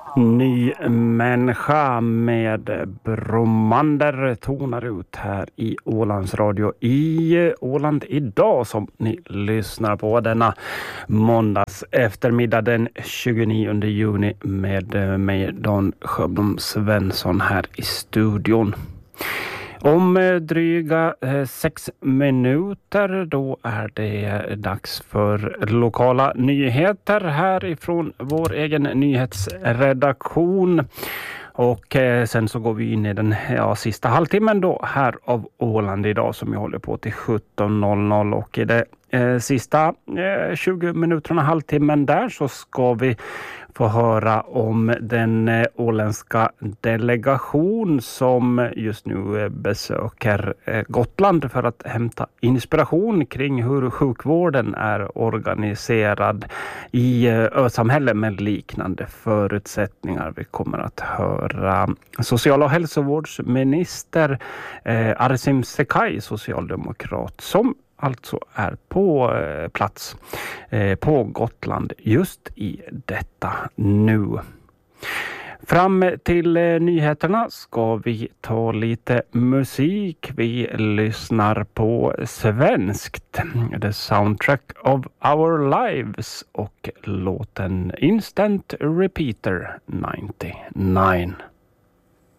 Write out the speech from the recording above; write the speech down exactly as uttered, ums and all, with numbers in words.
Ny människa med Bromander tonar ut här i Ålands Radio i Åland idag, som ni lyssnar på denna måndags eftermiddag den tjugonionde juni med mig Don Sjöblom Svensson här i studion. Om dryga sex minuter då är det dags för lokala nyheter här ifrån vår egen nyhetsredaktion. Och sen så går vi in i den ja, sista halvtimmen då här av Åland idag, som jag håller på till sjutton noll noll. Och i det eh, sista eh, tjugo minuterna, halvtimmen där, så ska vi få höra om den eh, åländska delegation som just nu eh, besöker eh, Gotland för att hämta inspiration kring hur sjukvården är organiserad i eh, ösamhälle med liknande förutsättningar. Vi kommer att höra social- och hälsovårdsminister eh, Arsim Sekai, socialdemokrat, som alltså är på eh, plats eh, på Gotland just i detta nu. Fram till eh, nyheterna ska vi ta lite musik. Vi lyssnar på svenskt, The Soundtrack of Our Lives och låten Instant Repeater nittionio.